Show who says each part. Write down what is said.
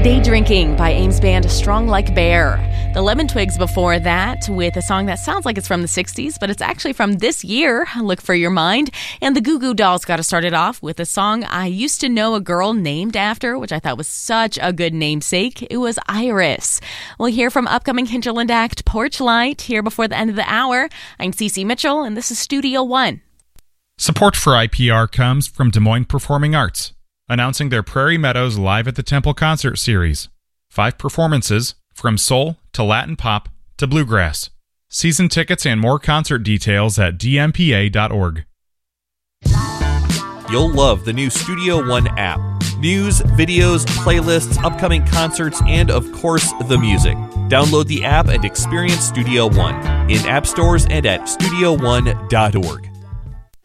Speaker 1: Day Drinking by Ames band Strong Like Bear. The Lemon Twigs before that with a song that sounds like it's from the 60s, but it's actually from this year, Look for Your Mind. And the Goo Goo Dolls got to start it off with a song I used to know a girl named after, which I thought was such a good namesake. It was Iris. We'll hear from upcoming Hinterland act Porch Light here before the end of the hour. I'm Cece Mitchell, and this is Studio One.
Speaker 2: Support for IPR comes from Des Moines Performing Arts, announcing their Prairie Meadows Live at the Temple concert series. 5 performances, from soul to Latin pop to bluegrass. Season tickets and more concert details at dmpa.org.
Speaker 3: You'll love the new Studio One app. News, videos, playlists, upcoming concerts, and of course, the music. Download the app and experience Studio One in app stores and at studioone.org.